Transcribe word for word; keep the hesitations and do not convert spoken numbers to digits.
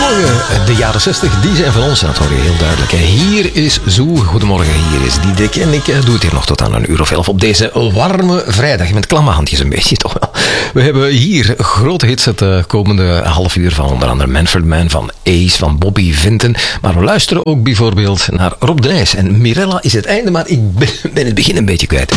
Goedemorgen, de jaren zestig, die zijn van ons. En dat hoor je heel duidelijk. Hier is Zo, goedemorgen, hier is Diederik. En ik doe het hier nog tot aan een uur of elf op deze warme vrijdag. Met klamme handjes een beetje, toch wel. We hebben hier grote hits het komende half uur van onder andere Manfred Mann, van Ace, van Bobby Vinton. Maar we luisteren ook bijvoorbeeld naar Rob de Nijs. En Mirella is het einde, maar ik ben, ben het begin een beetje kwijt.